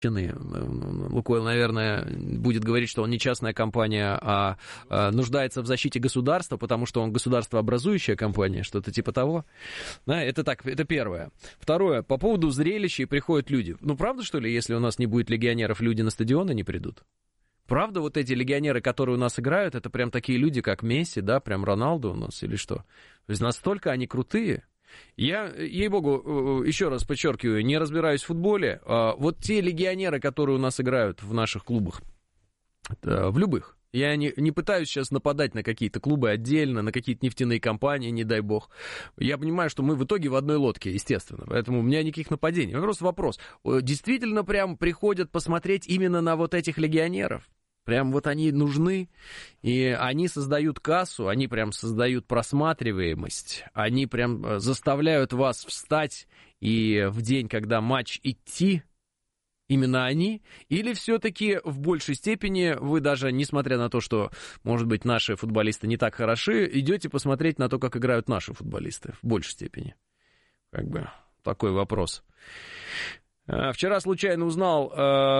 Лукойл, наверное, будет говорить, что он не частная компания, а нуждается в защите государства, потому что он государствообразующая компания, что-то типа того. Да, это так, это первое. Второе, по поводу зрелища, приходят люди. Ну, правда, что ли, если у нас не будет легионеров, люди на стадионы не придут? Правда, вот эти легионеры, которые у нас играют, это прям такие люди, как Месси, да, прям Роналдо у нас или что? То есть настолько они крутые. Я, ей-богу, еще раз подчеркиваю, не разбираюсь в футболе. Вот те легионеры, которые у нас играют в наших клубах, в любых, я не пытаюсь сейчас нападать на какие-то клубы отдельно, на какие-то нефтяные компании, не дай бог. Я понимаю, что мы в итоге в одной лодке, естественно, поэтому у меня никаких нападений. Просто вопрос, действительно прям приходят посмотреть именно на вот этих легионеров? Прям вот они нужны, и они создают кассу, они прям создают просматриваемость, они прям заставляют вас встать и в день, когда матч идти, именно они, или все-таки в большей степени вы даже, несмотря на то, что, может быть, наши футболисты не так хороши, идете посмотреть на то, как играют наши футболисты в большей степени? Как бы такой вопрос. Вчера случайно узнал,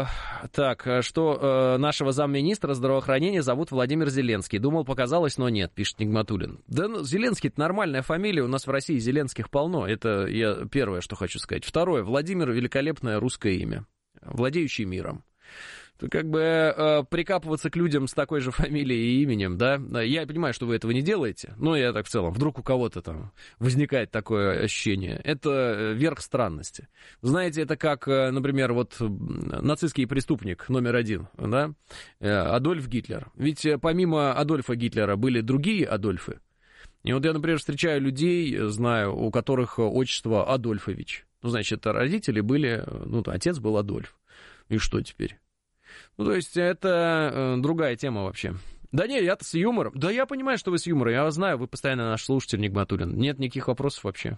что нашего замминистра здравоохранения зовут Владимир Зеленский. Думал, показалось, но нет, пишет Нигматуллин. Да, Зеленский — это нормальная фамилия, у нас в России Зеленских полно. Это я первое, что хочу сказать. Второе, Владимир — великолепное русское имя, владеющий миром. То как бы прикапываться к людям с такой же фамилией и именем, да, я понимаю, что вы этого не делаете, но я так в целом, вдруг у кого-то там возникает такое ощущение, это верх странности. Знаете, это как, например, вот нацистский преступник номер один, да, Адольф Гитлер. Ведь помимо Адольфа Гитлера были другие Адольфы. И вот я, например, встречаю людей, знаю, у которых отчество Адольфович. Ну, значит, родители были, ну, отец был Адольф. И что теперь? Ну, то есть, это другая тема вообще. Да не, я-то с юмором. Да я понимаю, что вы с юмором. Я вас знаю, вы постоянно наш слушатель, Нигматуллин. Нет никаких вопросов вообще.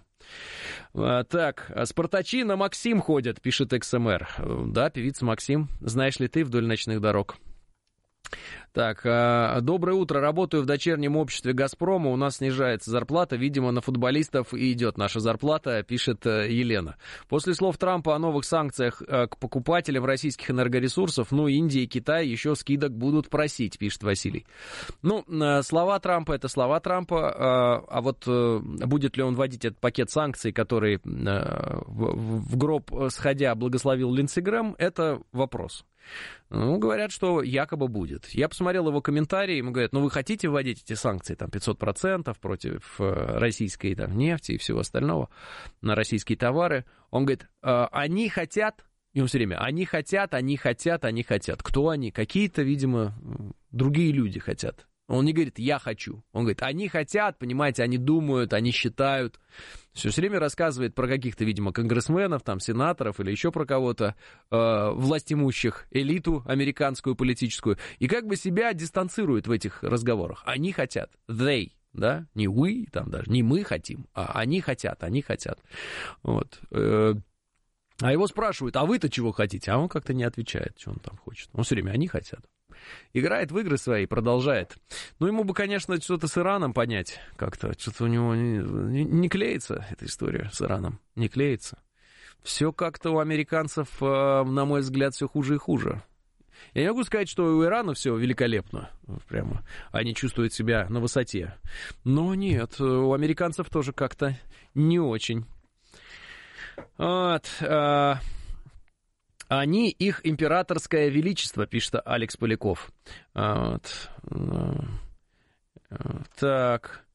Так, спартачи на Максим ходят, пишет XMR. Да, певица Максим. Знаешь ли ты вдоль ночных дорог? Так, доброе утро. Работаю в дочернем обществе «Газпрома». У нас снижается зарплата. Видимо, на футболистов и идет наша зарплата, пишет Елена. После слов Трампа о новых санкциях к покупателям российских энергоресурсов, ну, Индия и Китай еще скидок будут просить, пишет Василий. Ну, слова Трампа — это слова Трампа. А вот будет ли он вводить этот пакет санкций, который в гроб сходя благословил Линдси Грэм, это вопрос. Ну, говорят, что якобы будет. Я посмотрел его комментарии, ему говорят, ну, вы хотите вводить эти санкции, там, 500% против российской там, нефти и всего остального, на российские товары. Он говорит, они хотят, и он все время, они хотят. Кто они? Какие-то, видимо, другие люди хотят. Он не говорит, я хочу. Он говорит, они хотят, понимаете, они думают, они считают. Все время рассказывает про каких-то, видимо, конгрессменов, там, сенаторов или еще про кого-то, властимущих, элиту американскую политическую. И как бы себя дистанцирует в этих разговорах. Они хотят. They. Да? Не we, там даже, не мы хотим, а они хотят. Вот. А его спрашивают, а вы-то чего хотите? А он как-то не отвечает, что он там хочет. Он все время, они хотят. Играет в игры свои, продолжает. Ну, ему бы, конечно, что-то с Ираном понять как-то. Что-то у него не клеится эта история с Ираном. Не клеится. Все как-то у американцев, на мой взгляд, все хуже и хуже. Я не могу сказать, что у Ирана все великолепно. Прямо. Они чувствуют себя на высоте. Но нет, у американцев тоже как-то не очень. Вот. Они, их императорское величество, пишет Алекс Поляков. Вот. Так.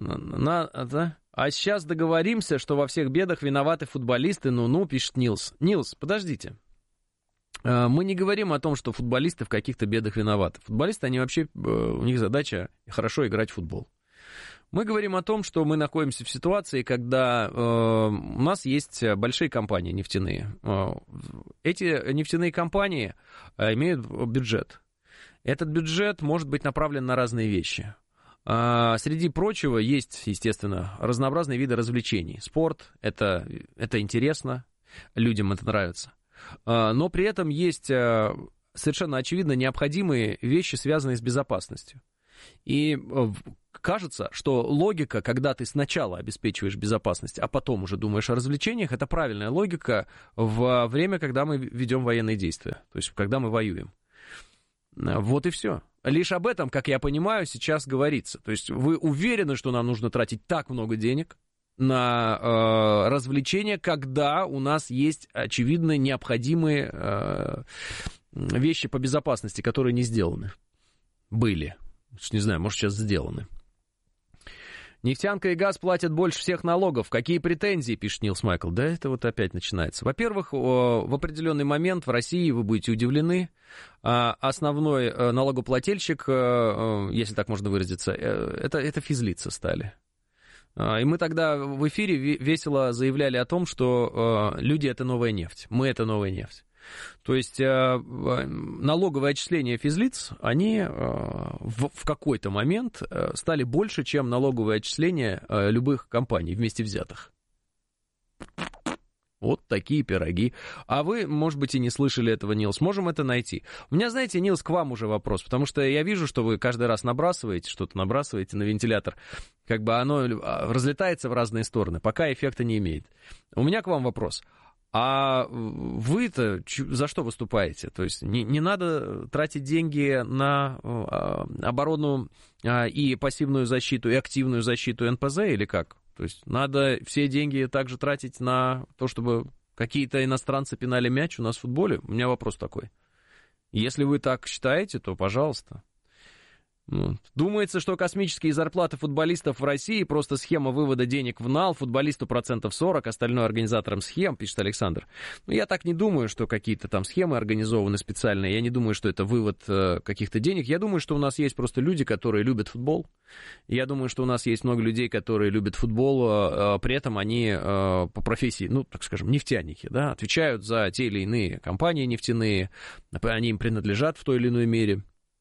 А сейчас договоримся, что во всех бедах виноваты футболисты. Ну-ну, пишет Нилс. Нилс, подождите. Мы не говорим о том, что футболисты в каких-то бедах виноваты. Футболисты, они вообще, у них задача хорошо играть в футбол. Мы говорим о том, что мы находимся в ситуации, когда у нас есть большие компании нефтяные. Эти нефтяные компании имеют бюджет. Этот бюджет может быть направлен на разные вещи. Среди прочего есть, естественно, разнообразные виды развлечений. Спорт — это интересно, людям это нравится. Но при этом есть совершенно очевидно необходимые вещи, связанные с безопасностью. И кажется, что логика, когда ты сначала обеспечиваешь безопасность, а потом уже думаешь о развлечениях, это правильная логика во время, когда мы ведем военные действия, то есть когда мы воюем. Вот и все. Лишь об этом, как я понимаю, сейчас говорится. То есть вы уверены, что нам нужно тратить так много денег на развлечения, когда у нас есть очевидно необходимые вещи по безопасности, которые не сделаны. Были. Не знаю, может, сейчас сделаны. Нефтянка и газ платят больше всех налогов. Какие претензии, пишет Нилс Майкл? Да, это вот опять начинается. Во-первых, в определенный момент в России, вы будете удивлены, основной налогоплательщик, если так можно выразиться, это физлица стали. И мы тогда в эфире весело заявляли о том, что люди — это новая нефть, мы — это новая нефть. То есть налоговые отчисления физлиц, они в какой-то момент стали больше, чем налоговые отчисления любых компаний вместе взятых. Вот такие пироги. А вы, может быть, и не слышали этого, Нилс. Можем это найти. У меня, знаете, Нилс, к вам уже вопрос, потому что я вижу, что вы каждый раз что-то набрасываете на вентилятор. Как бы оно разлетается в разные стороны, пока эффекта не имеет. У меня к вам вопрос. А вы-то за что выступаете? То есть не надо тратить деньги на оборонную и пассивную защиту, и активную защиту НПЗ или как? То есть надо все деньги также тратить на то, чтобы какие-то иностранцы пинали мяч у нас в футболе? У меня вопрос такой. Если вы так считаете, то пожалуйста. Думается, что космические зарплаты футболистов в России просто схема вывода денег в нал, футболисту 40%, остальное организаторам схем, пишет Александр. Но я так не думаю, что какие-то там схемы организованы специальные, я не думаю, что это вывод каких-то денег, я думаю, что у нас есть просто люди, которые любят футбол, я думаю, что у нас есть много людей, которые любят футбол, при этом они по профессии, так скажем, нефтяники, да, отвечают за те или иные компании нефтяные, они им принадлежат в той или иной мере.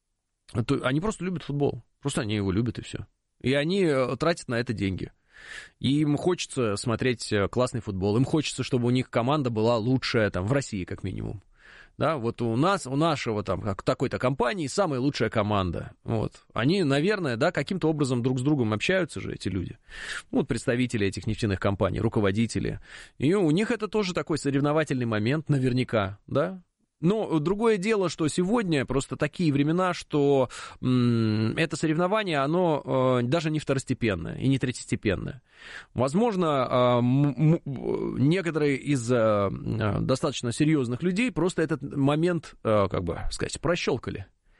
Они просто любят футбол. Просто они его любят, и все. И они тратят на это деньги. И им хочется смотреть классный футбол. Им хочется, чтобы у них команда была лучшая, там, в России, как минимум. Да, вот у нашего там такой-то компании самая лучшая команда. Вот. Они, наверное, да, каким-то образом друг с другом общаются же, эти люди. Вот представители этих нефтяных компаний, руководители. И у них это тоже такой соревновательный момент, наверняка, да. Но другое дело, что сегодня просто такие времена, что это соревнование, оно даже не второстепенное и не третьестепенное. Возможно, некоторые из достаточно серьезных людей просто этот момент, как бы сказать, прощелкали.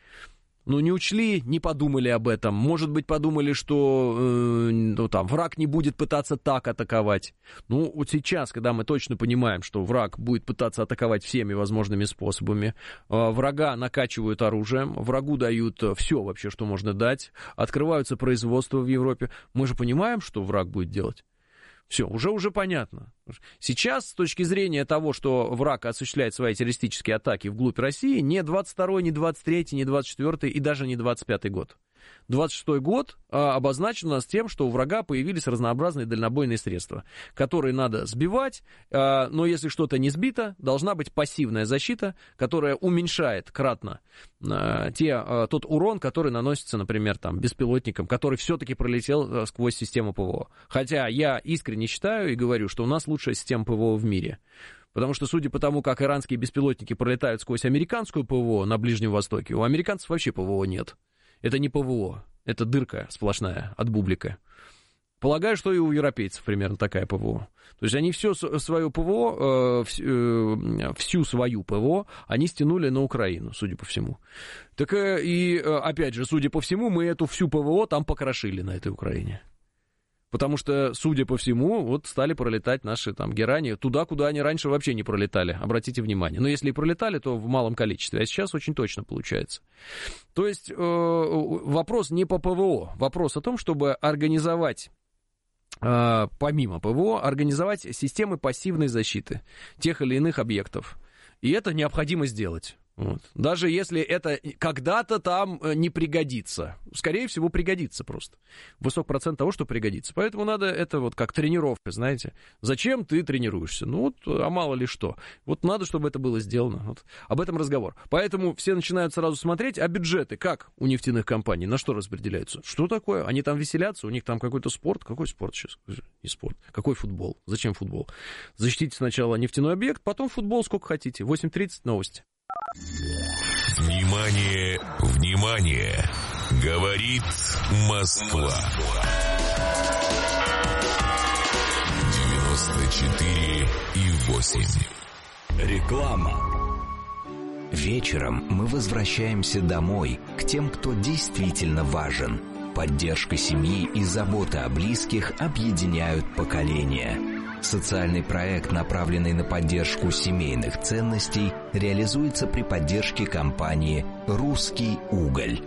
Не учли, не подумали об этом. Может быть, подумали, что враг не будет пытаться так атаковать. Вот сейчас, когда мы точно понимаем, что враг будет пытаться атаковать всеми возможными способами, врага накачивают оружием, врагу дают все вообще, что можно дать, открываются производства в Европе, мы же понимаем, что враг будет делать. Все, уже понятно. Сейчас, с точки зрения того, что враг осуществляет свои террористические атаки вглубь России, не 22-й, не 23-й, не 24-й и даже не 25-й год. 26-й год обозначен у нас тем, что у врага появились разнообразные дальнобойные средства, которые надо сбивать, но если что-то не сбито, должна быть пассивная защита, которая уменьшает кратно тот урон, который наносится, например, беспилотникам, который все-таки пролетел сквозь систему ПВО. Хотя я искренне считаю и говорю, что у нас лучшая система ПВО в мире. Потому что, судя по тому, как иранские беспилотники пролетают сквозь американскую ПВО на Ближнем Востоке, у американцев вообще ПВО нет. Это не ПВО, это дырка сплошная от бублика. Полагаю, что и у европейцев примерно такая ПВО. То есть они всю свою ПВО, они стянули на Украину, судя по всему. Так и, опять же, судя по всему, мы эту всю ПВО там покрошили на этой Украине. Потому что, судя по всему, стали пролетать наши герани туда, куда они раньше вообще не пролетали. Обратите внимание. Но если и пролетали, то в малом количестве. А сейчас очень точно получается. То есть вопрос не по ПВО. Вопрос о том, чтобы организовать, помимо ПВО, организовать системы пассивной защиты тех или иных объектов. И это необходимо сделать. Вот. Даже если это когда-то там не пригодится. Скорее всего, пригодится просто. Высок процент того, что пригодится. Поэтому надо это вот как тренировка, знаете. Зачем ты тренируешься? Ну вот, а мало ли что. Вот надо, чтобы это было сделано. Вот. Об этом разговор. Поэтому все начинают сразу смотреть, а бюджеты как у нефтяных компаний? На что распределяются? Что такое? Они там веселятся? У них там какой-то спорт? Какой спорт сейчас? Не спорт. Какой футбол? Зачем футбол? Защитите сначала нефтяной объект, потом футбол сколько хотите. 8:30 новости. Внимание, внимание! Говорит Москва. 94,8. Реклама. Вечером мы возвращаемся домой, к тем, кто действительно важен. Поддержка семьи и забота о близких объединяют поколения. Социальный проект, направленный на поддержку семейных ценностей, реализуется при поддержке компании «Русский уголь».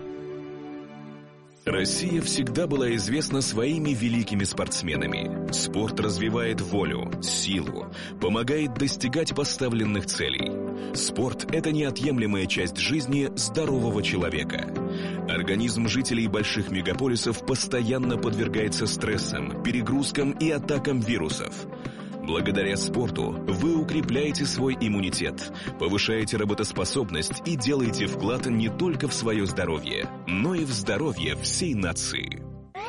Россия всегда была известна своими великими спортсменами. Спорт развивает волю, силу, помогает достигать поставленных целей. Спорт – это неотъемлемая часть жизни здорового человека. Организм жителей больших мегаполисов постоянно подвергается стрессам, перегрузкам и атакам вирусов. Благодаря спорту вы укрепляете свой иммунитет, повышаете работоспособность и делаете вклад не только в свое здоровье, но и в здоровье всей нации.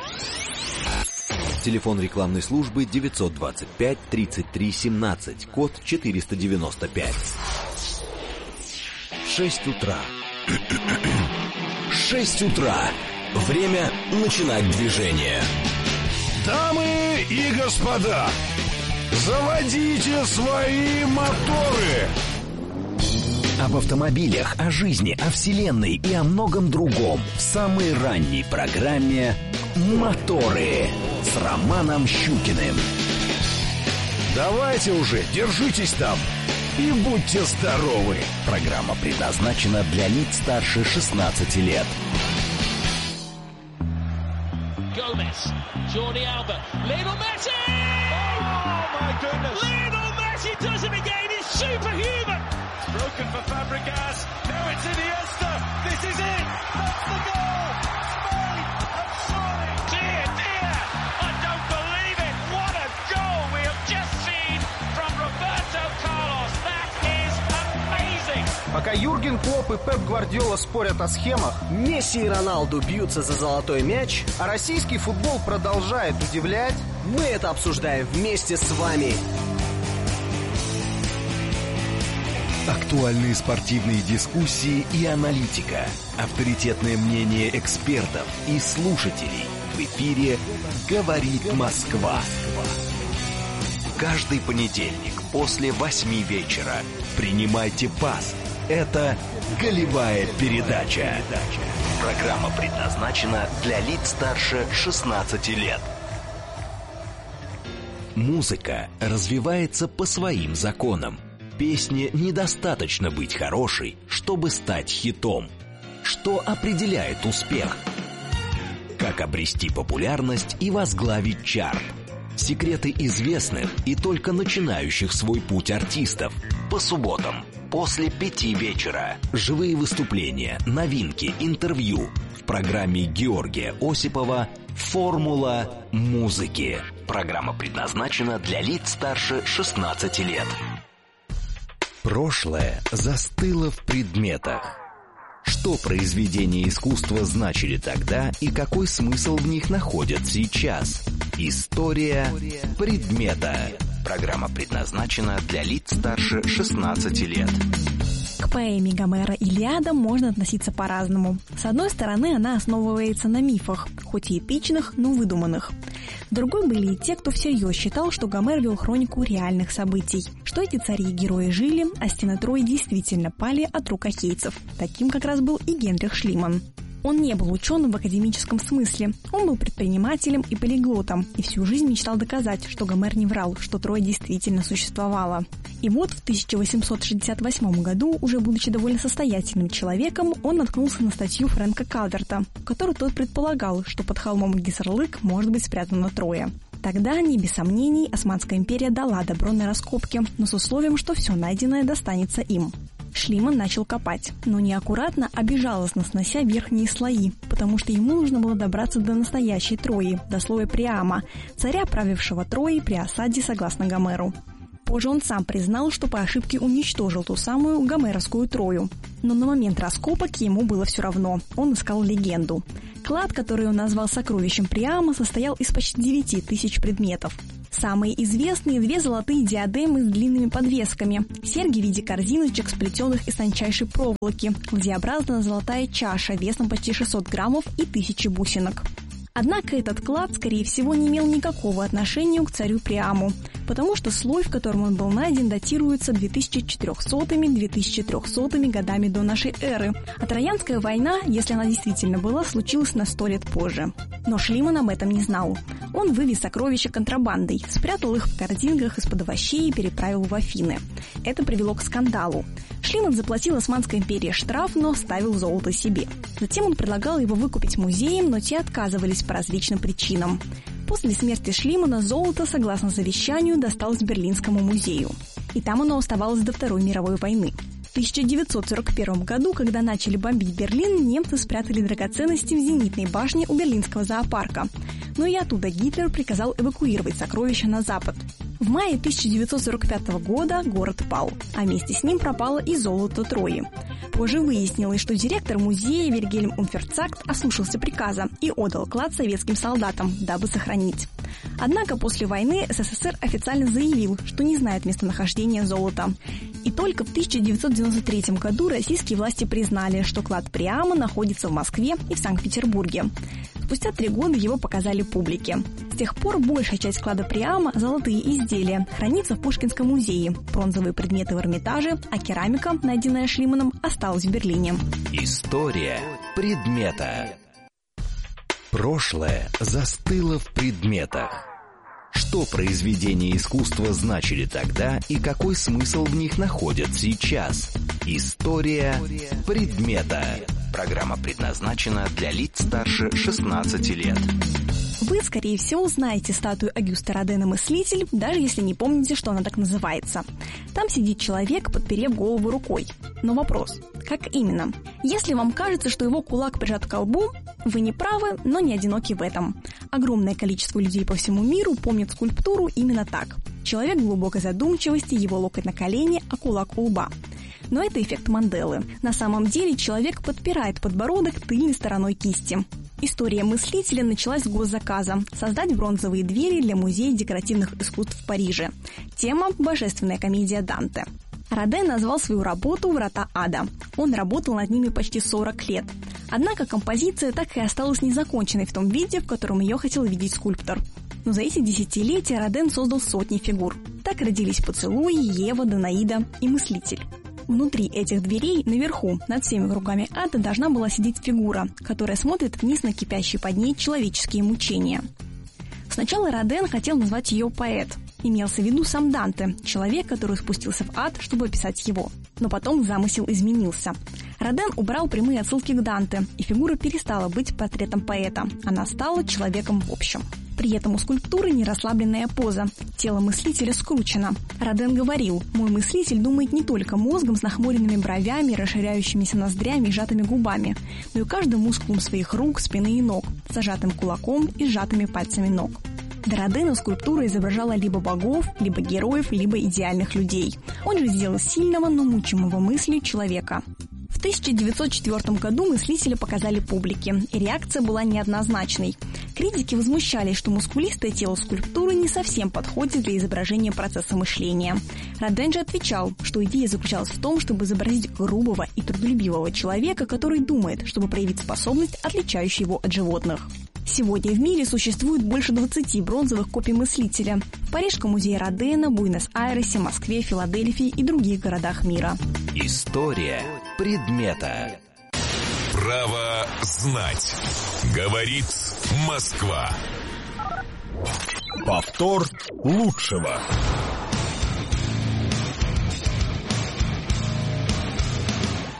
Телефон рекламной службы 925 33 17, код 495. 6 утра. 6 утра. Время начинать движение. Дамы и господа, заводите свои моторы! Об автомобилях, о жизни, о вселенной и о многом другом в самой ранней программе «Моторы» с Романом Щукиным. Давайте уже, держитесь там и будьте здоровы! Программа предназначена для лиц старше 16 лет. Gomez, Jordi Alba, Lionel Messi! Oh my goodness! Lionel Messi does it again, he's superhuman! Broken for Fabregas, now it's Iniesta, this is it! That's the goal! Spain have scored! Dear, dear, I don't believe it! What a goal we have just seen from Roberto Carlos! That is amazing! Пока Юрген Клопп и Пеп Гвардиола спорят о схемах, Месси и Роналду бьются за золотой мяч, а российский футбол продолжает удивлять, мы это обсуждаем вместе с вами. Актуальные спортивные дискуссии и аналитика, авторитетное мнение экспертов и слушателей. В эфире «Говорит Москва». Каждый понедельник после 8 вечера принимайте пас. Это «Голевая передача». Программа предназначена для лиц старше 16 лет. Музыка развивается по своим законам. Песне недостаточно быть хорошей, чтобы стать хитом. Что определяет успех? Как обрести популярность и возглавить чарт? Секреты известных и только начинающих свой путь артистов. По субботам после 5 вечера. Живые выступления, новинки, интервью. В программе Георгия Осипова «Формула музыки». Программа предназначена для лиц старше 16 лет. Прошлое застыло в предметах. Что произведения искусства значили тогда и какой смысл в них находят сейчас? История предмета. Программа предназначена для лиц старше 16 лет. К поэме Гомера «Илиада» можно относиться по-разному. С одной стороны, она основывается на мифах, хоть и эпичных, но выдуманных. С другой были и те, кто всерьез считал, что Гомер вел хронику реальных событий, что эти цари и герои жили, а стены Трои действительно пали от рук ахейцев. Таким как раз был и Генрих Шлиман. Он не был ученым в академическом смысле, он был предпринимателем и полиглотом, и всю жизнь мечтал доказать, что Гомер не врал, что Троя действительно существовала. И вот в 1868 году, уже будучи довольно состоятельным человеком, он наткнулся на статью Фрэнка Калверта, в которой тот предполагал, что под холмом Гиссерлык может быть спрятана Троя. Тогда, не без сомнений, Османская империя дала добро на раскопки, но с условием, что все найденное достанется им. Шлиман начал копать, но неаккуратно, а безжалостно снося верхние слои, потому что ему нужно было добраться до настоящей Трои, до слоя Приама, царя, правившего Троей при осаде согласно Гомеру. Позже он сам признал, что по ошибке уничтожил ту самую гомеровскую Трою. Но на момент раскопок ему было все равно, он искал легенду. Клад, который он назвал сокровищем Приама, состоял из почти 9000 предметов. Самые известные 2 золотые диадемы с длинными подвесками, серьги в виде корзиночек, сплетенных из тончайшей проволоки, Г-образная золотая чаша весом почти 600 граммов и 1000 бусинок. Однако этот клад, скорее всего, не имел никакого отношения к царю Приаму, потому что слой, в котором он был найден, датируется 2400-2300 годами до нашей эры, а Троянская война, если она действительно была, случилась на 100 лет позже. Но Шлиман об этом не знал. Он вывез сокровища контрабандой, спрятал их в корзинках из-под овощей и переправил в Афины. Это привело к скандалу. Шлиман заплатил Османской империи штраф, но оставил золото себе. Затем он предлагал его выкупить музеям, но те отказывались по различным причинам. После смерти Шлимана золото, согласно завещанию, досталось Берлинскому музею. И там оно оставалось до Второй мировой войны. В 1941 году, когда начали бомбить Берлин, немцы спрятали драгоценности в зенитной башне у Берлинского зоопарка. Но и оттуда Гитлер приказал эвакуировать сокровища на запад. В мае 1945 года город пал, а вместе с ним пропало и золото Трои. Позже выяснилось, что директор музея Вильгельм Унферцагт ослушался приказа и отдал клад советским солдатам, дабы сохранить. Однако после войны СССР официально заявил, что не знает местонахождения золота. И только в 1993 году российские власти признали, что клад Приама находится в Москве и в Санкт-Петербурге. Спустя 3 года его показали публике. С тех пор большая часть клада Приама, золотые изделия, хранится в Пушкинском музее, бронзовые предметы в Эрмитаже, а керамика, найденная Шлиманом, осталась в Берлине. История предмета. Прошлое застыло в предметах. Что произведения искусства значили тогда и какой смысл в них находят сейчас? История предмета. Программа предназначена для лиц старше 16 лет. Вы, скорее всего, знаете статую Огюста Родена «Мыслитель», даже если не помните, что она так называется. Там сидит человек, подперев голову рукой. Но вопрос, как именно? Если вам кажется, что его кулак прижат к колбу, вы не правы, но не одиноки в этом. Огромное количество людей по всему миру помнят скульптуру именно так. Человек в глубокой задумчивости, его локоть на колене, а кулак у лба. Но это эффект Манделы. На самом деле человек подпирает подбородок тыльной стороной кисти. История мыслителя началась с госзаказа – создать бронзовые двери для Музея декоративных искусств в Париже. Тема – божественная комедия Данте. Роден назвал свою работу «Врата ада». Он работал над ними почти 40 лет. Однако композиция так и осталась незаконченной в том виде, в котором ее хотел видеть скульптор. Но за эти десятилетия Роден создал сотни фигур. Так родились «Поцелуи», «Ева», «Данаида» и «Мыслитель». Внутри этих дверей, наверху, над всеми кругами ада, должна была сидеть фигура, которая смотрит вниз на кипящие под ней человеческие мучения. Сначала Роден хотел назвать ее поэт. Имелся в виду сам Данте, человек, который спустился в ад, чтобы описать его. Но потом замысел изменился. Роден убрал прямые отсылки к Данте, и фигура перестала быть портретом поэта. Она стала человеком в общем. При этом у скульптуры нерасслабленная поза. Тело мыслителя скручено. Роден говорил: «Мой мыслитель думает не только мозгом с нахмуренными бровями, расширяющимися ноздрями и сжатыми губами, но и каждым мускулом своих рук, спины и ног, зажатым кулаком и сжатыми пальцами ног». Для Родена скульптура изображала либо богов, либо героев, либо идеальных людей. Он же сделал сильного, но мучимого мыслью человека. В 1904 году мыслителя показали публике, и реакция была неоднозначной. Критики возмущались, что мускулистое тело скульптуры не совсем подходит для изображения процесса мышления. Роден же отвечал, что идея заключалась в том, чтобы изобразить грубого и трудолюбивого человека, который думает, чтобы проявить способность, отличающую его от животных. Сегодня в мире существует больше 20 бронзовых копий мыслителя в Парижском музее Родена, Буэнос-Айресе, Москве, Филадельфии и других городах мира. История предмета. Право знать. Говорит Москва. Повтор лучшего.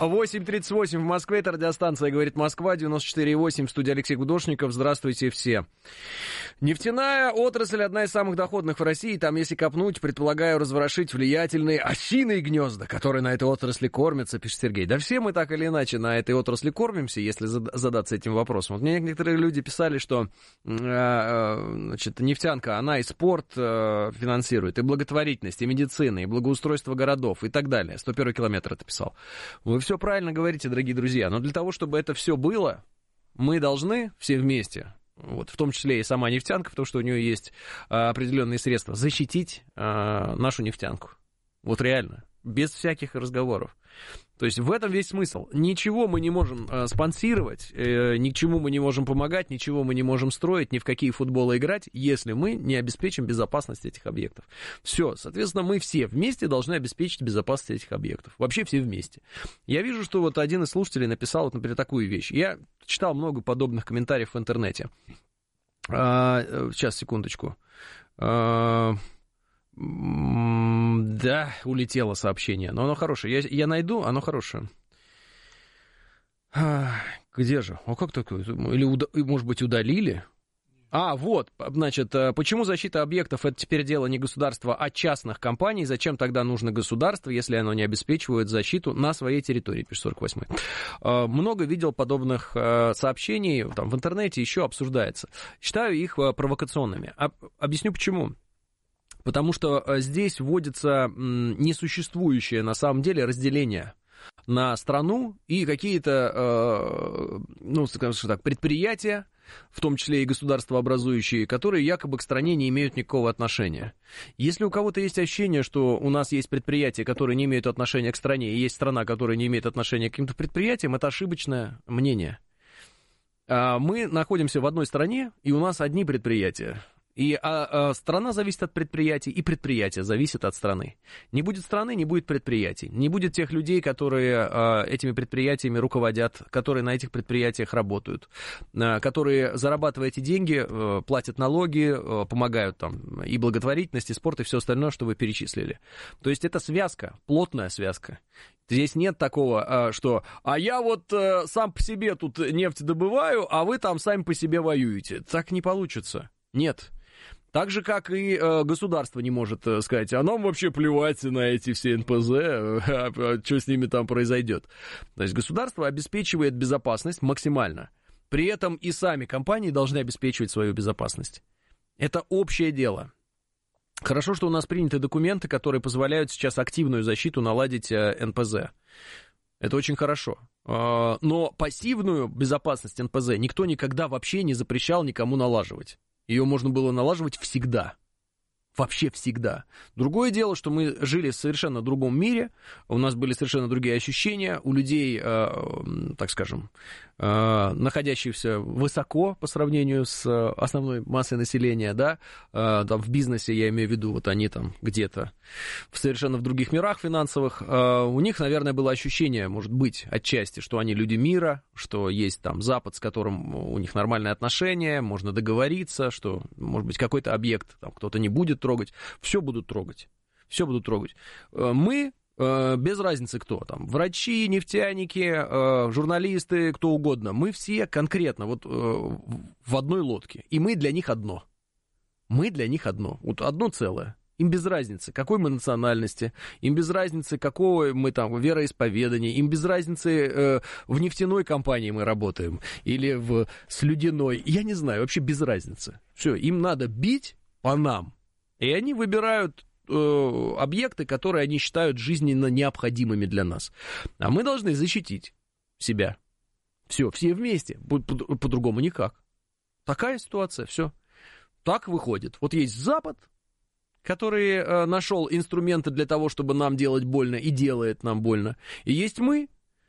8:38 в Москве, это радиостанция «Говорит Москва», 94,8, в студии Алексей Гудошников. Здравствуйте все. Нефтяная отрасль одна из самых доходных в России. Там, если копнуть, предполагаю, разворошить влиятельные осиные гнезда, которые на этой отрасли кормятся, пишет Сергей. Да все мы так или иначе на этой отрасли кормимся, если задаться этим вопросом. Вот мне некоторые люди писали, что значит, нефтянка, она и спорт финансирует, и благотворительность, и медицина, и благоустройство городов, и так далее. 101 километр это писал. Вы все правильно говорите, дорогие друзья, но для того, чтобы это все было, мы должны все вместе, вот, в том числе и сама нефтянка, потому что у нее есть определенные средства, защитить нашу нефтянку. Вот реально, без всяких разговоров. То есть в этом весь смысл. Ничего мы не можем спонсировать, ни к чему мы не можем помогать, ничего мы не можем строить, ни в какие футболы играть, если мы не обеспечим безопасность этих объектов. Все, соответственно, мы все вместе должны обеспечить безопасность этих объектов. Вообще все вместе. Я вижу, что вот один из слушателей написал, вот, например, такую вещь. Я читал много подобных комментариев в интернете. Сейчас, секундочку. Да, улетело сообщение, но оно хорошее. Я найду, оно хорошее. Где же? А как такое? Или, может быть, удалили? Вот, значит, почему защита объектов — это теперь дело не государства, а частных компаний? Зачем тогда нужно государство, если оно не обеспечивает защиту на своей территории, пишет 48-й. Много видел подобных сообщений, там, в интернете еще обсуждается. Считаю их провокационными. Объясню почему. Потому что здесь вводится несуществующее на самом деле разделение на страну и какие-то, ну, скажем так, предприятия, в том числе и государствообразующие, которые якобы к стране не имеют никакого отношения. Если у кого-то есть ощущение, что у нас есть предприятия, которые не имеют отношения к стране, и есть страна, которая не имеет отношения к каким-то предприятиям, это ошибочное мнение. Мы находимся в одной стране, и у нас одни предприятия. И страна зависит от предприятий, и предприятия зависят от страны. Не будет страны, не будет предприятий. Не будет тех людей, которые этими предприятиями руководят, которые на этих предприятиях работают, которые, зарабатывая эти деньги, платят налоги, помогают там и благотворительность, и спорт, и все остальное, что вы перечислили. То есть это связка, плотная связка. Здесь нет такого, что я вот сам по себе тут нефть добываю, а вы там сами по себе воюете. Так не получится. Нет. Так же, как и государство не может сказать, а нам вообще плевать на эти все НПЗ, что с ними там произойдет. То есть государство обеспечивает безопасность максимально. При этом и сами компании должны обеспечивать свою безопасность. Это общее дело. Хорошо, что у нас приняты документы, которые позволяют сейчас активную защиту наладить НПЗ. Это очень хорошо. Но пассивную безопасность НПЗ никто никогда вообще не запрещал никому налаживать. Ее можно было налаживать всегда. Вообще всегда. Другое дело, что мы жили в совершенно другом мире, у нас были совершенно другие ощущения, у людей, так скажем, находящихся высоко по сравнению с основной массой населения, да, там в бизнесе, я имею в виду, вот они там где-то совершенно в других мирах финансовых, у них, наверное, было ощущение, может быть, отчасти, что они люди мира, что есть там Запад, с которым у них нормальные отношения, можно договориться, что, может быть, какой-то объект там кто-то не будет трогать, все будут трогать, все будут трогать. Мы, без разницы кто там, врачи, нефтяники, журналисты, кто угодно, мы все конкретно вот в одной лодке, и мы для них одно. Мы для них одно, вот одно целое. Им без разницы, какой мы национальности, им без разницы, какого мы там вероисповедания, им без разницы, в нефтяной компании мы работаем или в слюдяной, я не знаю, вообще без разницы. Все, им надо бить по нам, и они выбирают объекты, которые они считают жизненно необходимыми для нас. А мы должны защитить себя. Все вместе, по-другому никак. Такая ситуация, все. Так выходит. Вот есть Запад, который нашел инструменты для того, чтобы нам делать больно, и делает нам больно. И есть мы,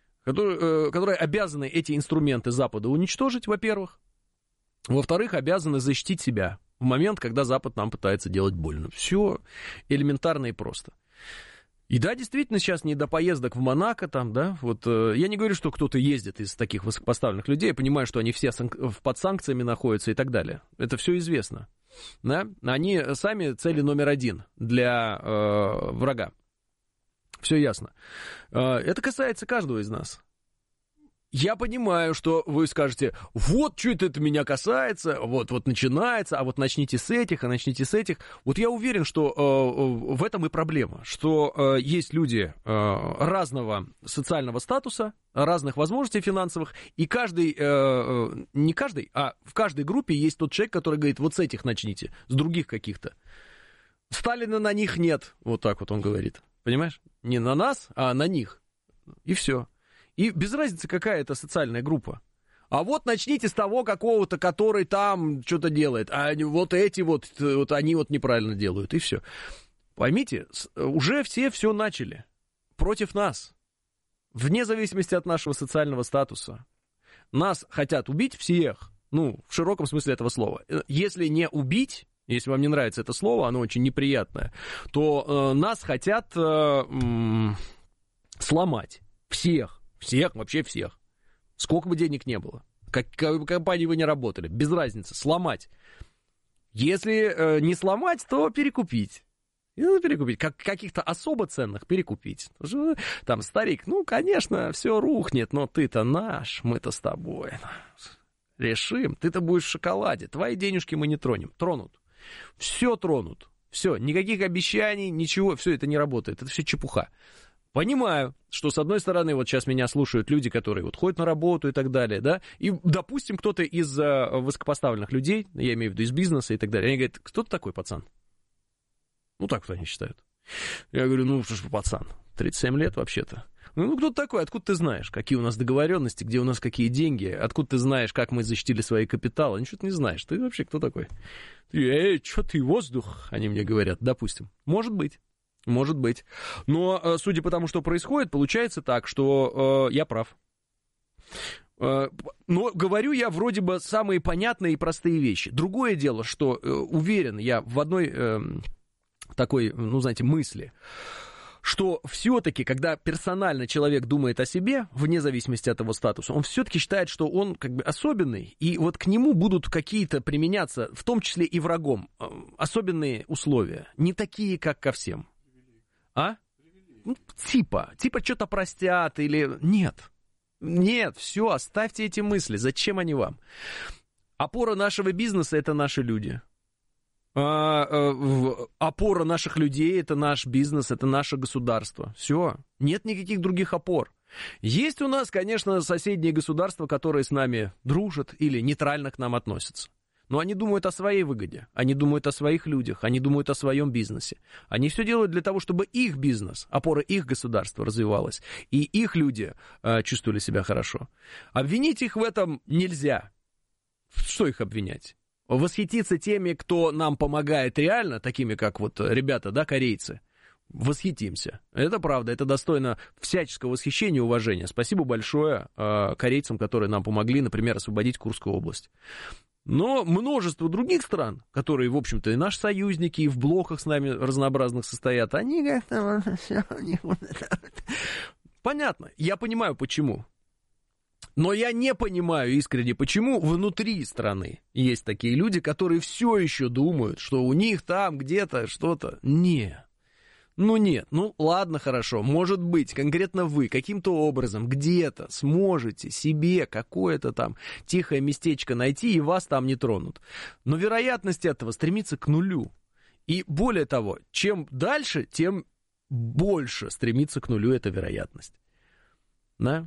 которые обязаны эти инструменты Запада уничтожить, во-первых. Во-вторых, обязаны защитить себя в момент, когда Запад нам пытается делать больно. Все элементарно и просто. И да, действительно, сейчас не до поездок в Монако, там, да, вот я не говорю, что кто-то ездит из таких высокопоставленных людей, я понимаю, что они все под санкциями находятся и так далее. Это все известно. Да? Они сами цели номер один для врага. Все ясно. Это касается каждого из нас. Я понимаю, что вы скажете, вот что это меня касается, вот начинается, а вот начните с этих, а начните с этих. Вот я уверен, что в этом и проблема, что есть люди разного социального статуса, разных возможностей финансовых, и каждый, не каждый, а в каждой группе есть тот человек, который говорит, вот с этих начните, с других каких-то. Сталина на них нет, вот так вот он говорит, понимаешь? Не на нас, а на них, и все. И без разницы, какая это социальная группа. А вот начните с того какого-то, который там что-то делает. А вот эти вот они вот неправильно делают. И все. Поймите, уже все начали. Против нас. Вне зависимости от нашего социального статуса. Нас хотят убить всех. Ну, в широком смысле этого слова. Если не убить, если вам не нравится это слово, оно очень неприятное, то нас хотят сломать. Всех. Всех, вообще всех. Сколько бы денег не было. Как компании вы не работали. Без разницы. Сломать. Если не сломать, то перекупить. Перекупить. Каких-то особо ценных перекупить. Там старик, ну, конечно, все рухнет, но ты-то наш, мы-то с тобой решим. Ты-то будешь в шоколаде. Твои денежки мы не тронем. Тронут. Все тронут. Все. Никаких обещаний, ничего. Все это не работает. Это все чепуха. Понимаю, что, с одной стороны, вот сейчас меня слушают люди, которые вот ходят на работу и так далее, да, и, допустим, кто-то из высокопоставленных людей, я имею в виду из бизнеса и так далее, они говорят, кто ты такой, пацан? Ну, так вот они считают. Я говорю, ну, что ж, пацан, 37 лет вообще-то. Ну, кто ты такой, откуда ты знаешь, какие у нас договоренности, где у нас какие деньги, откуда ты знаешь, как мы защитили свои капиталы, ничего ты не знаешь, ты вообще кто такой? Что ты, воздух, они мне говорят, допустим, может быть. Может быть. Но, судя по тому, что происходит, получается так, что я прав. Но говорю я вроде бы самые понятные и простые вещи. Другое дело, что уверен я в одной такой, ну, знаете, мысли, что все-таки, когда персонально человек думает о себе, вне зависимости от его статуса, он все-таки считает, что он как бы особенный, и вот к нему будут какие-то применяться, в том числе и врагом, особенные условия, не такие, как ко всем. А? Ну, типа что-то простят или... Нет, все, оставьте эти мысли. Зачем они вам? Опора нашего бизнеса — это наши люди. Опора наших людей — это наш бизнес, это наше государство. Все, нет никаких других опор. Есть у нас, конечно, соседние государства, которые с нами дружат или нейтрально к нам относятся. Но они думают о своей выгоде, они думают о своих людях, они думают о своем бизнесе. Они все делают для того, чтобы их бизнес, опора их государства развивалась, и их люди чувствовали себя хорошо. Обвинить их в этом нельзя. Что их обвинять? Восхититься теми, кто нам помогает реально, такими как вот ребята, да, корейцы. Восхитимся. Это правда, это достойно всяческого восхищения и уважения. Спасибо большое корейцам, которые нам помогли, например, освободить Курскую область. Но множество других стран, которые, в общем-то, и наши союзники, и в блоках с нами разнообразных состоят, они как-то... Понятно, я понимаю, почему. Но я не понимаю искренне, почему внутри страны есть такие люди, которые все еще думают, что у них там где-то что-то... Нет. Нет, ладно, хорошо, может быть, конкретно вы каким-то образом где-то сможете себе какое-то там тихое местечко найти, и вас там не тронут. Но вероятность этого стремится к нулю. И более того, чем дальше, тем больше стремится к нулю эта вероятность. Да?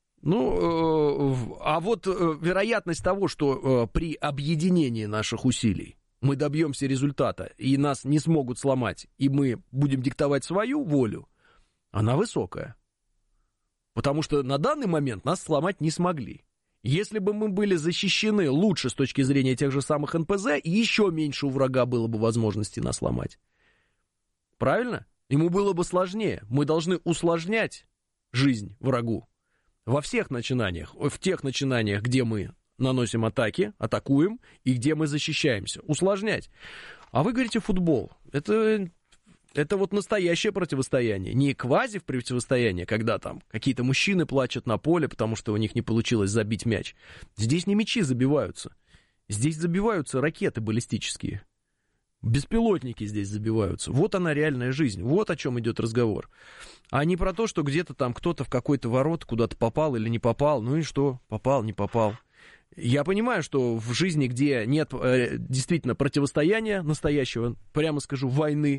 А вот вероятность того, что при объединении наших усилий мы добьемся результата, и нас не смогут сломать, и мы будем диктовать свою волю, она высокая. Потому что на данный момент нас сломать не смогли. Если бы мы были защищены лучше с точки зрения тех же самых НПЗ, еще меньше у врага было бы возможности нас сломать. Правильно? Ему было бы сложнее. Мы должны усложнять жизнь врагу. Во всех начинаниях, в тех начинаниях, где мы наносим атаки, атакуем, и где мы защищаемся. Усложнять. А вы говорите футбол. Это вот настоящее противостояние. Не квази-противостояние, когда там какие-то мужчины плачут на поле, потому что у них не получилось забить мяч. Здесь не мячи забиваются. Здесь забиваются ракеты баллистические. Беспилотники здесь забиваются. Вот она реальная жизнь. Вот о чем идет разговор. А не про то, что где-то там кто-то в какой-то ворот куда-то попал или не попал. Ну и что? Попал, не попал. Я понимаю, что в жизни, где нет действительно противостояния настоящего, прямо скажу, войны,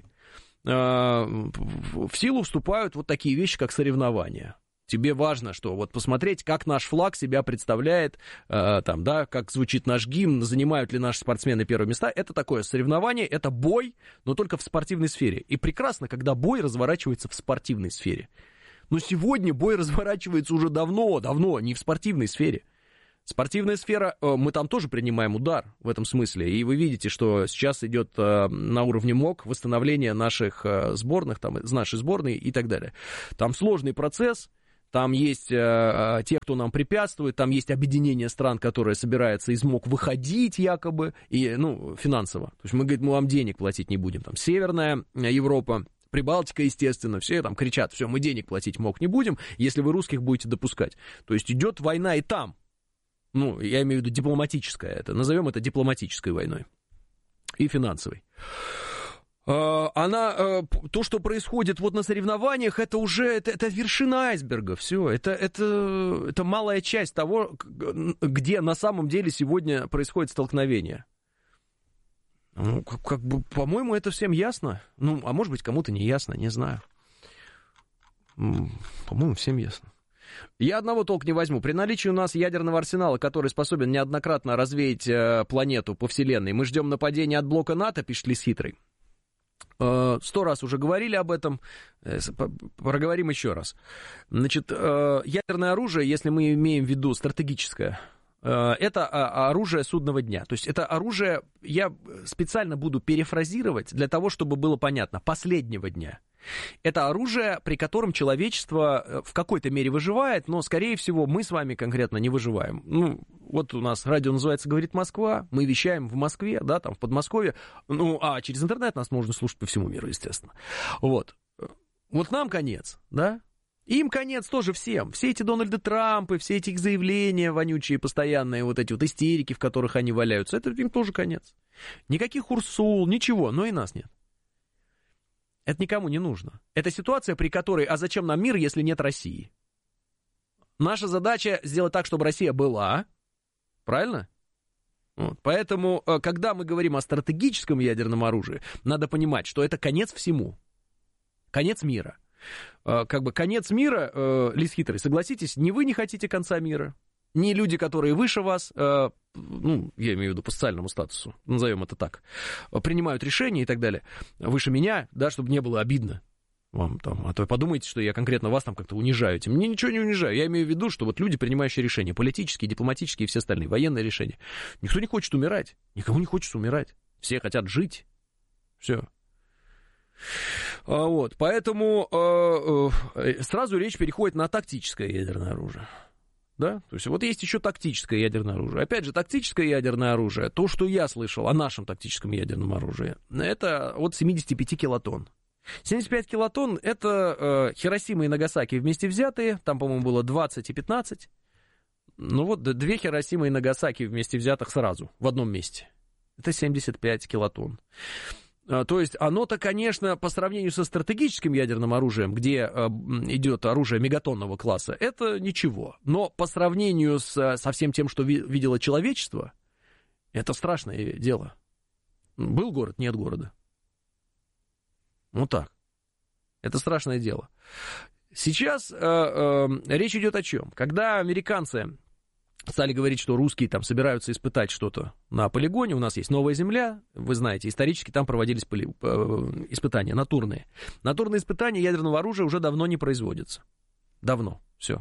в силу вступают вот такие вещи, как соревнования. Тебе важно, что вот посмотреть, как наш флаг себя представляет, там, да, как звучит наш гимн, занимают ли наши спортсмены первые места. Это такое соревнование, это бой, но только в спортивной сфере. И прекрасно, когда бой разворачивается в спортивной сфере. Но сегодня бой разворачивается уже давно, не в спортивной сфере. Спортивная сфера, мы там тоже принимаем удар в этом смысле. И вы видите, что сейчас идет на уровне МОК восстановление наших сборных, там, нашей сборной и так далее. Там сложный процесс. Там есть те, кто нам препятствует, там есть объединение стран, которое собирается из МОК выходить якобы, и, ну, финансово. То есть мы говорим, мы вам денег платить не будем. Там Северная Европа, Прибалтика, естественно, все там кричат, все, мы денег платить МОК не будем, если вы русских будете допускать. То есть идет война и там. Ну, я имею в виду дипломатическая это, назовем это дипломатической войной и финансовой. То, что происходит вот на соревнованиях, это уже, это вершина айсберга, все, это малая часть того, где на самом деле сегодня происходит столкновение. Ну, как бы, по-моему, это всем ясно, ну, а может быть, кому-то не ясно, не знаю. По-моему, всем ясно. Я одного толк не возьму. При наличии у нас ядерного арсенала, который способен неоднократно развеять планету по вселенной, мы ждем нападения от блока НАТО, пишет Лис Хитрый. 100 раз уже говорили об этом, проговорим еще раз. Значит, ядерное оружие, если мы имеем в виду стратегическое, это оружие судного дня. То есть это оружие, я специально буду перефразировать для того, чтобы было понятно, последнего дня. Это оружие, при котором человечество в какой-то мере выживает, но, скорее всего, мы с вами конкретно не выживаем. Ну, вот у нас радио называется «Говорит Москва», мы вещаем в Москве, да, там, в Подмосковье, ну, а через интернет нас можно слушать по всему миру, естественно. Вот нам конец, да? Им конец тоже всем. Все эти Дональды Трампы, все эти их заявления вонючие, постоянные, вот эти вот истерики, в которых они валяются, это им тоже конец. Никаких Урсул, ничего, но и нас нет. Это никому не нужно. Это ситуация, при которой, а зачем нам мир, если нет России? Наша задача сделать так, чтобы Россия была, правильно? Вот. Поэтому, когда мы говорим о стратегическом ядерном оружии, надо понимать, что это конец всему. Конец мира. Как бы конец мира, Лис Хитрый, согласитесь, ни вы не хотите конца мира, ни люди, которые выше вас, ну, я имею в виду по социальному статусу, назовем это так, принимают решения и так далее, выше меня, да, чтобы не было обидно вам там, а то подумайте, что я конкретно вас там как-то унижаю. Мне ничего не унижаю, я имею в виду, что вот люди, принимающие решения, политические, дипломатические и все остальные, военные решения, никто не хочет умирать, никому не хочется умирать, все хотят жить, все. Вот, поэтому сразу речь переходит на тактическое ядерное оружие. Да? То есть вот есть еще тактическое ядерное оружие. Опять же, тактическое ядерное оружие, то, что я слышал о нашем тактическом ядерном оружии, это от 75 килотонн. 75 килотонн — это Хиросима и Нагасаки вместе взятые, там, по-моему, было 20 и 15. Ну вот, две Хиросимы и Нагасаки вместе взятых сразу, в одном месте. Это 75 килотонн. То есть оно-то, конечно, по сравнению со стратегическим ядерным оружием, где идет оружие мегатонного класса, это ничего. Но по сравнению со всем тем, что видело человечество, это страшное дело. Был город, нет города. Вот так. Это страшное дело. Сейчас речь идет о чем? Когда американцы стали говорить, что русские там собираются испытать что-то на полигоне. У нас есть Новая Земля, вы знаете, исторически там проводились испытания натурные. Натурные испытания ядерного оружия уже давно не производятся. Давно, все.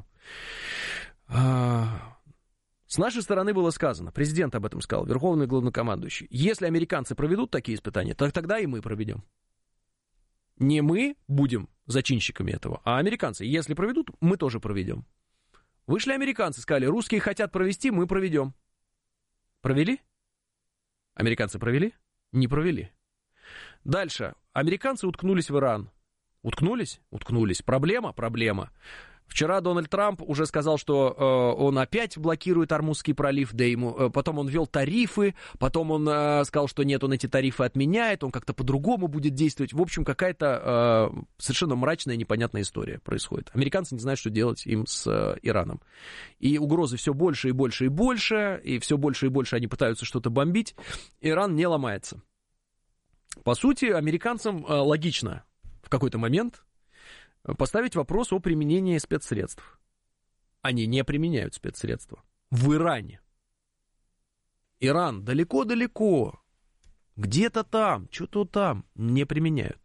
С нашей стороны было сказано, президент об этом сказал, верховный главнокомандующий, если американцы проведут такие испытания, то тогда и мы проведем. Не мы будем зачинщиками этого, а американцы. Если проведут, мы тоже проведем. Вышли американцы, сказали, русские хотят провести, мы проведем. Провели? Американцы провели? Не провели. Дальше. Американцы уткнулись в Иран. Уткнулись? Уткнулись. Проблема? Проблема. Вчера Дональд Трамп уже сказал, что он опять блокирует Ормузский пролив, да ему, потом он ввел тарифы, потом он сказал, что нет, он эти тарифы отменяет, он как-то по-другому будет действовать. В общем, какая-то совершенно мрачная, непонятная история происходит. Американцы не знают, что делать им с Ираном. И угрозы все больше и больше и больше, и все больше и больше они пытаются что-то бомбить. Иран не ломается. По сути, американцам логично в какой-то момент поставить вопрос о применении спецсредств. Они не применяют спецсредства. В Иране. Иран далеко-далеко. Где-то там, что-то там не применяют.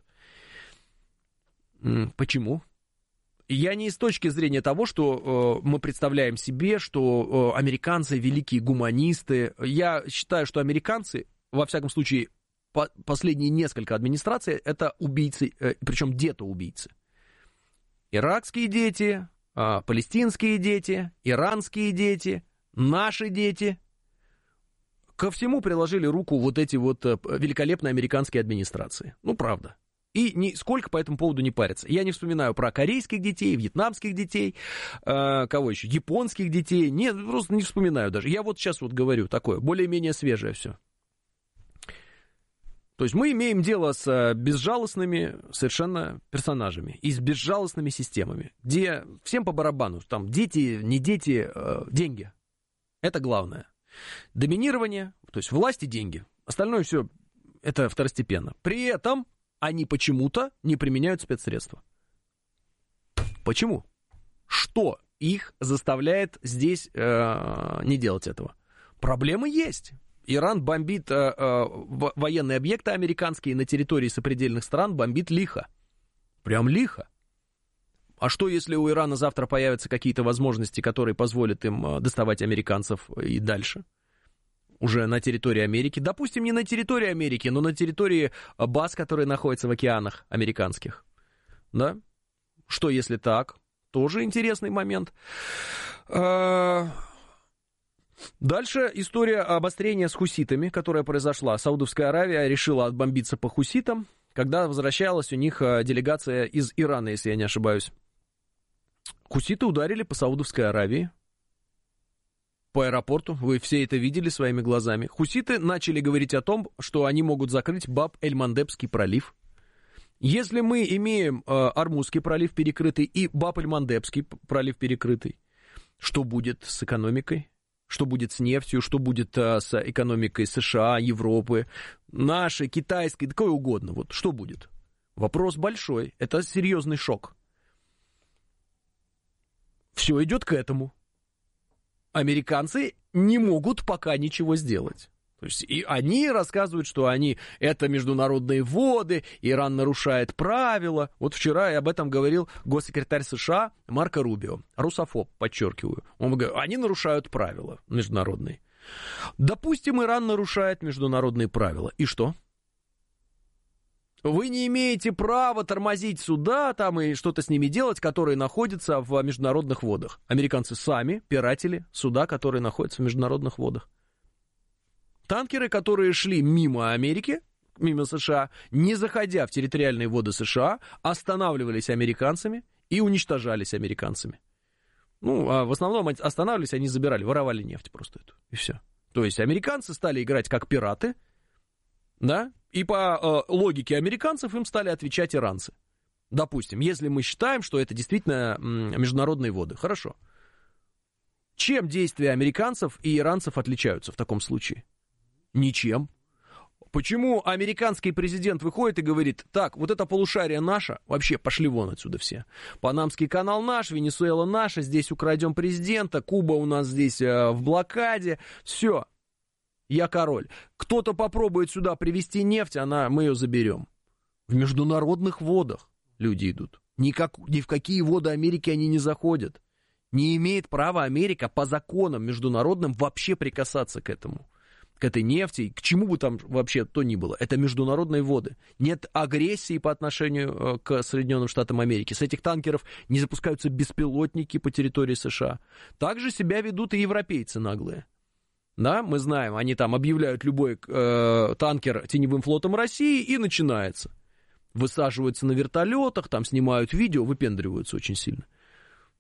Почему? Я не с точки зрения того, что мы представляем себе, что американцы великие гуманисты. Я считаю, что американцы, во всяком случае, последние несколько администраций, это убийцы, причем детоубийцы. Иракские дети, палестинские дети, иранские дети, наши дети. Ко всему приложили руку вот эти вот великолепные американские администрации. Ну, правда. И нисколько по этому поводу не парятся. Я не вспоминаю про корейских детей, вьетнамских детей, кого еще, японских детей. Нет, просто не вспоминаю даже. Я вот сейчас вот говорю такое, более-менее свежее все. То есть мы имеем дело с безжалостными совершенно персонажами и с безжалостными системами, где всем по барабану, там дети, не дети, деньги. Это главное. Доминирование, то есть власть и деньги. Остальное все это второстепенно. При этом они почему-то не применяют спецсредства. Почему? Что их заставляет здесь не делать этого? Проблемы есть. Иран бомбит военные объекты американские на территории сопредельных стран, бомбит лихо. Прям лихо. А что, если у Ирана завтра появятся какие-то возможности, которые позволят им доставать американцев и дальше? Уже на территории Америки. Допустим, не на территории Америки, но на территории баз, которые находятся в океанах американских. Да? Что, если так? Тоже интересный момент. Дальше история обострения с хуситами, которая произошла. Саудовская Аравия решила отбомбиться по хуситам, когда возвращалась у них делегация из Ирана, если я не ошибаюсь. Хуситы ударили по Саудовской Аравии, по аэропорту. Вы все это видели своими глазами. Хуситы начали говорить о том, что они могут закрыть Баб-эль-Мандебский пролив. Если мы имеем Ормузский пролив перекрытый и Баб-эль-Мандебский пролив перекрытый, что будет с экономикой? Что будет с нефтью, что будет с экономикой США, Европы, нашей, китайской, да какой угодно. Вот что будет? Вопрос большой. Это серьезный шок. Все идет к этому. Американцы не могут пока ничего сделать. То есть и они рассказывают, что это международные воды, Иран нарушает правила. Вот вчера об этом говорил госсекретарь США Марко Рубио, русофоб, подчеркиваю. Он говорит, они нарушают правила международные. Допустим, Иран нарушает международные правила. И что? Вы не имеете права тормозить суда там и что-то с ними делать, которые находятся в международных водах. Американцы сами пиратили суда, которые находятся в международных водах. Танкеры, которые шли мимо Америки, мимо США, не заходя в территориальные воды США, останавливались американцами и уничтожались американцами. Ну, а в основном останавливались, они забирали, воровали нефть просто эту, и все. То есть американцы стали играть как пираты, да, и по логике американцев им стали отвечать иранцы. Допустим, если мы считаем, что это действительно международные воды, хорошо. Чем действия американцев и иранцев отличаются в таком случае? Ничем. Почему американский президент выходит и говорит, так, вот это полушарие наше, вообще пошли вон отсюда все. Панамский канал наш, Венесуэла наша, здесь украдем президента, Куба у нас здесь в блокаде, все, я король. Кто-то попробует сюда привезти нефть, мы ее заберем. В международных водах люди идут. Ни в какие воды Америки они не заходят. Не имеет права Америка по законам международным вообще прикасаться к этому. К этой нефти, к чему бы там вообще то ни было. Это международные воды. Нет агрессии по отношению к Соединенным Штатам Америки. С этих танкеров не запускаются беспилотники по территории США. Так же себя ведут и европейцы наглые. Да, мы знаем, они там объявляют любой танкер теневым флотом России, и начинается. Высаживаются на вертолетах, там снимают видео, выпендриваются очень сильно.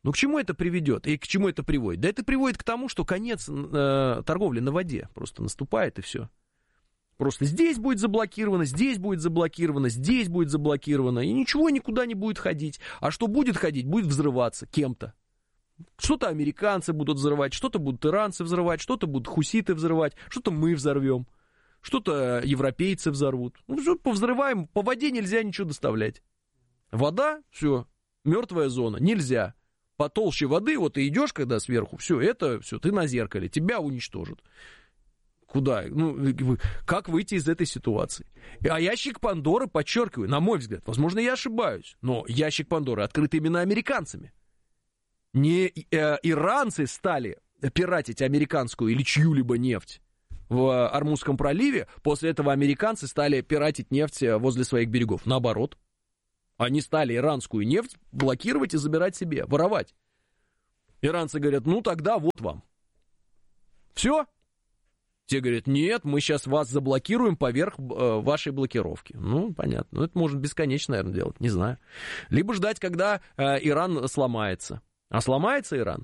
Ну, к чему это приведет и к чему это приводит? Да это приводит к тому, что конец торговли на воде просто наступает, и все. Просто здесь будет заблокировано, здесь будет заблокировано, здесь будет заблокировано, и ничего никуда не будет ходить. А что будет ходить, будет взрываться кем-то. Что-то американцы будут взрывать, что-то будут иранцы взрывать, что-то будут хуситы взрывать, что-то мы взорвем, что-то европейцы взорвут. Ну, что повзрываем, по воде нельзя ничего доставлять. Вода, все, мертвая зона, нельзя. Потолще воды, вот ты идешь, когда сверху, все, ты на зеркале, тебя уничтожат. Куда? Ну, как выйти из этой ситуации? А ящик Пандоры, подчеркиваю, на мой взгляд, возможно, я ошибаюсь, но ящик Пандоры открыт именно американцами. Не иранцы стали пиратить американскую или чью-либо нефть в Ормузском проливе, после этого американцы стали пиратить нефть возле своих берегов. Наоборот. Они стали иранскую нефть блокировать и забирать себе, воровать. Иранцы говорят, ну тогда вот вам. Все? Те говорят, нет, мы сейчас вас заблокируем поверх вашей блокировки. Ну, понятно. Ну, это можно бесконечно, наверное, делать, не знаю. Либо ждать, когда Иран сломается. А сломается Иран?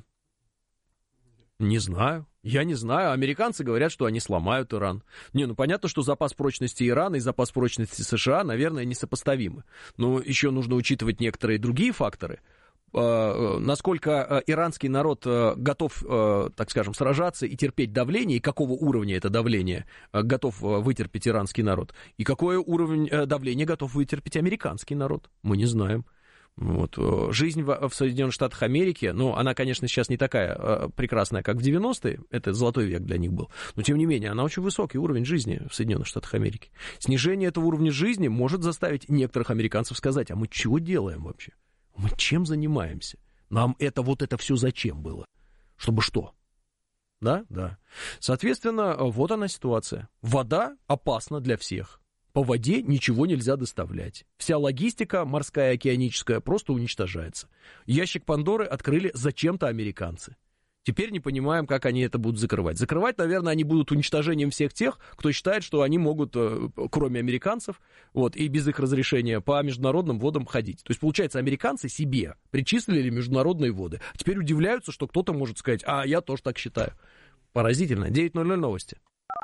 Не знаю. Я не знаю. Американцы говорят, что они сломают Иран. Ну понятно, что запас прочности Ирана и запас прочности США, наверное, несопоставимы. Но еще нужно учитывать некоторые другие факторы. Насколько иранский народ готов, так скажем, сражаться и терпеть давление, и какого уровня это давление готов вытерпеть иранский народ, и какой уровень давления готов вытерпеть американский народ, мы не знаем. Вот. Жизнь в Соединенных Штатах Америки, ну, она, конечно, сейчас не такая прекрасная, как в 90-е, это золотой век для них был, но, тем не менее, она очень высокий уровень жизни в Соединенных Штатах Америки. Снижение этого уровня жизни может заставить некоторых американцев сказать, а мы чего делаем вообще? Мы чем занимаемся? Нам это все зачем было? Чтобы что? Да? Да. Соответственно, вот она ситуация. Вода опасна для всех. По воде ничего нельзя доставлять. Вся логистика морская, океаническая просто уничтожается. Ящик Пандоры открыли зачем-то американцы. Теперь не понимаем, как они это будут закрывать. Закрывать, наверное, они будут уничтожением всех тех, кто считает, что они могут, кроме американцев, и без их разрешения по международным водам ходить. То есть, получается, американцы себе причислили международные воды. А теперь удивляются, что кто-то может сказать, а я тоже так считаю. Поразительно. 9:00 новости.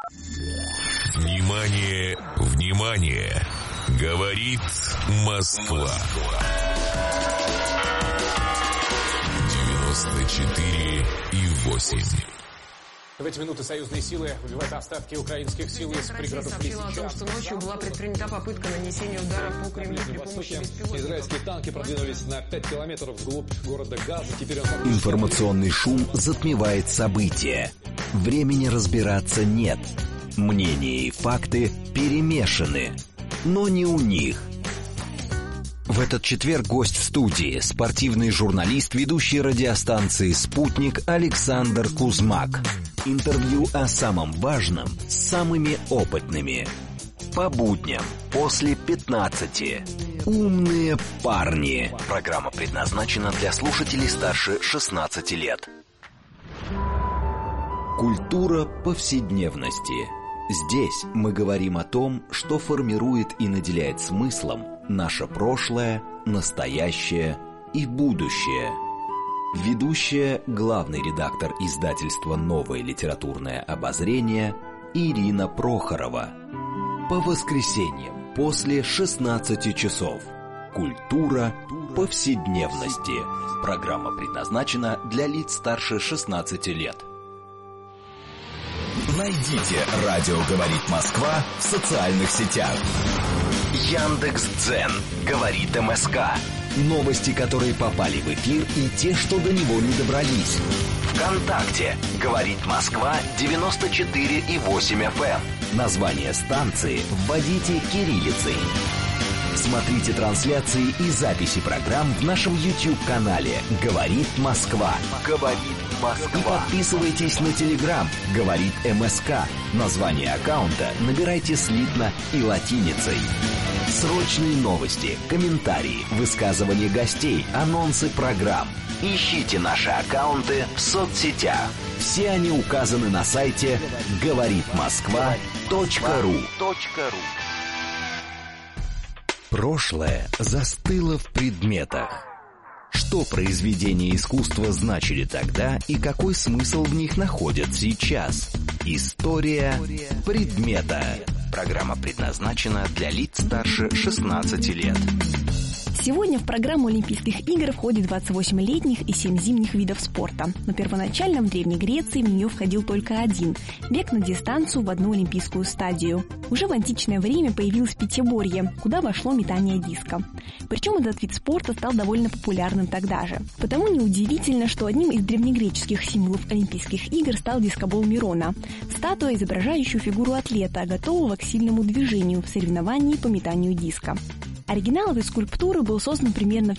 Внимание, внимание! Говорит Москва. 94,8. В эти минуты союзные силы выбивают остатки украинских сил из пригородов Лисичанска. Сообщила о том, что ночью была предпринята попытка нанесения удара по Кремлю при помощи беспилотников. Израильские танки продвинулись на 5 километров вглубь города Газа. Теперь Информационный шум затмевает события. Времени разбираться нет. Мнения и факты перемешаны. Но не у них. В этот четверг гость в студии — спортивный журналист, ведущий радиостанции «Спутник» Александр Кузмак. Интервью о самом важном с самыми опытными. По будням после 15. «Умные парни». Программа предназначена для слушателей старше 16 лет. Культура повседневности. Здесь мы говорим о том, что формирует и наделяет смыслом наше прошлое, настоящее и будущее. Ведущая, главный редактор издательства «Новое литературное обозрение» Ирина Прохорова. По воскресеньям после 16 часов. Культура повседневности. Программа предназначена для лиц старше 16 лет. Найдите «Радио говорит Москва» в социальных сетях. Яндекс.Дзен. Говорит МСК. Новости, которые попали в эфир, и те, что до него не добрались. ВКонтакте. Говорит Москва 94,8 FM. Название станции вводите кириллицей. Смотрите трансляции и записи программ в нашем YouTube-канале «Говорит Москва». «Говорит Москва». И подписывайтесь на Telegram «Говорит МСК». Название аккаунта набирайте слитно и латиницей. Срочные новости, комментарии, высказывания гостей, анонсы программ. Ищите наши аккаунты в соцсетях. Все они указаны на сайте говоритмосква.ру. Прошлое застыло в предметах. Что произведения искусства значили тогда и какой смысл в них находят сейчас? История предмета. Программа предназначена для лиц старше 16 лет. Сегодня в программу Олимпийских игр входит 28 летних и 7 зимних видов спорта. Но первоначально в Древней Греции в нее входил только один – бег на дистанцию в одну олимпийскую стадию. Уже в античное время появилось пятиборье, куда вошло метание диска. Причем этот вид спорта стал довольно популярным тогда же. Потому неудивительно, что одним из древнегреческих символов Олимпийских игр стал дискобол Мирона – статуя, изображающая фигуру атлета, готового к сильному движению в соревновании по метанию диска. Оригинал этой скульптуры был создан примерно в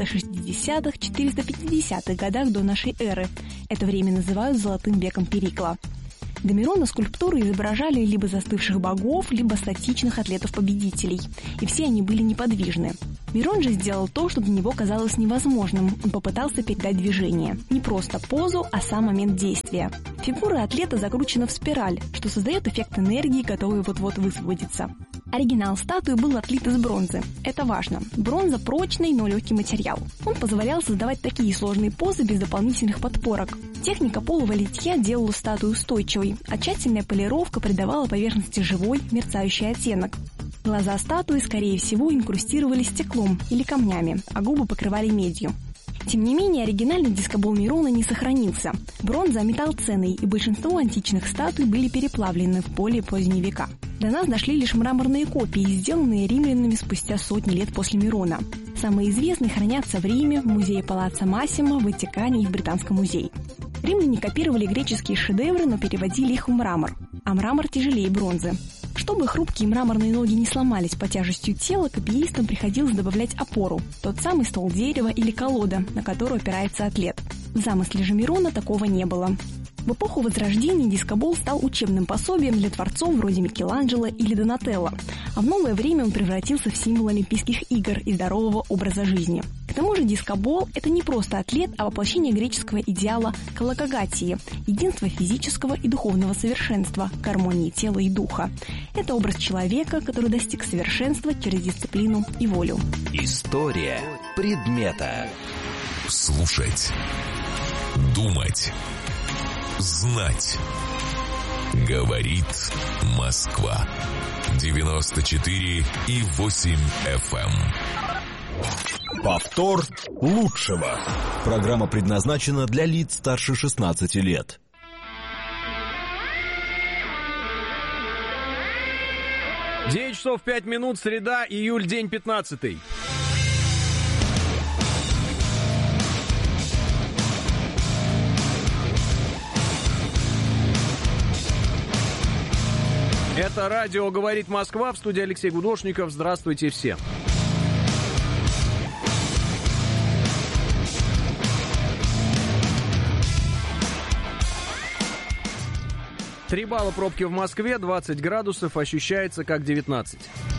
460-450-х годах до нашей эры. Это время называют «золотым веком Перикла». До Мирона скульптуры изображали либо застывших богов, либо статичных атлетов-победителей. И все они были неподвижны. Мирон же сделал то, что для него казалось невозможным. Он попытался передать движение. Не просто позу, а сам момент действия. Фигура атлета закручена в спираль, что создает эффект энергии, готовой вот-вот высвободиться. Оригинал статуи был отлит из бронзы. Это важно. Бронза – прочный, но легкий материал. Он позволял создавать такие сложные позы без дополнительных подпорок. Техника полого литья делала статую устойчивой, а тщательная полировка придавала поверхности живой, мерцающий оттенок. Глаза статуи, скорее всего, инкрустировали стеклом или камнями, а губы покрывали медью. Тем не менее, оригинальный дискобол Мирона не сохранился. Бронза – металл ценный, и большинство античных статуй были переплавлены в более поздние века. До нас дошли лишь мраморные копии, сделанные римлянами спустя сотни лет после Мирона. Самые известные хранятся в Риме, в музее Палаццо Массимо, в Ватикане и в Британском музее. Римляне копировали греческие шедевры, но переводили их в мрамор. А мрамор тяжелее бронзы. Чтобы хрупкие мраморные ноги не сломались под тяжестью тела, копиистам приходилось добавлять опору – тот самый ствол дерева или колода, на которую опирается атлет. В замысле же Мирона такого не было. В эпоху Возрождения дискобол стал учебным пособием для творцов вроде Микеланджело или Донателло, а в новое время он превратился в символ Олимпийских игр и здорового образа жизни. К тому же дискобол – это не просто атлет, а воплощение греческого идеала коллокагатии – единства физического и духовного совершенства, гармонии тела и духа. Это образ человека, который достиг совершенства через дисциплину и волю. История предмета. Слушать, думать, знать. Говорит Москва. 94,8 FM. Повтор лучшего. Программа предназначена для лиц старше 16 лет. 9 часов 5 минут, среда, июль, день 15-й. Это радио «Говорит Москва», в студии Алексей Гудошников. Здравствуйте все. Три балла пробки в Москве, 20 градусов, ощущается как 19.